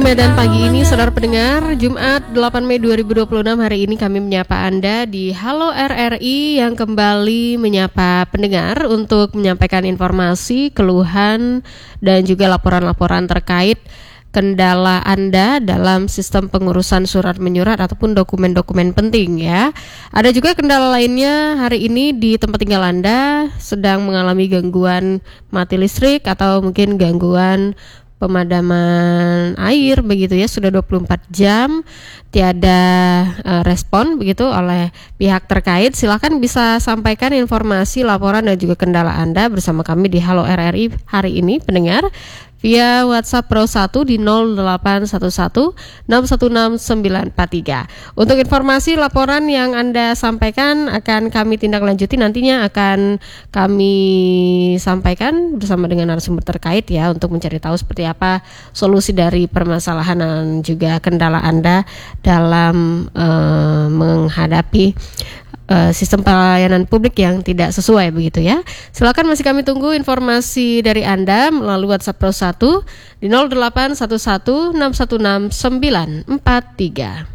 Medan pagi ini, saudara pendengar, Jumat 8 Mei 2026, hari ini kami menyapa Anda di Halo RRI yang kembali menyapa pendengar untuk menyampaikan informasi, keluhan, dan juga laporan-laporan terkait kendala Anda dalam sistem pengurusan surat menyurat ataupun dokumen-dokumen penting ya. Ada juga kendala lainnya hari ini di tempat tinggal Anda sedang mengalami gangguan mati listrik atau mungkin gangguan pemadaman air begitu ya, sudah 24 jam tiada respon begitu oleh pihak terkait. Silakan bisa sampaikan informasi, laporan dan juga kendala Anda bersama kami di Halo RRI hari ini pendengar via WhatsApp Pro 1 di 0811 616 943. Untuk informasi laporan yang Anda sampaikan akan kami tindak lanjuti, nantinya akan kami sampaikan bersama dengan narasumber terkait ya, untuk mencari tahu seperti apa solusi dari permasalahan dan juga kendala Anda dalam menghadapi sistem pelayanan publik yang tidak sesuai begitu ya. Silakan masih kami tunggu informasi dari Anda melalui WhatsApp Pro 1 di 0811 616 943.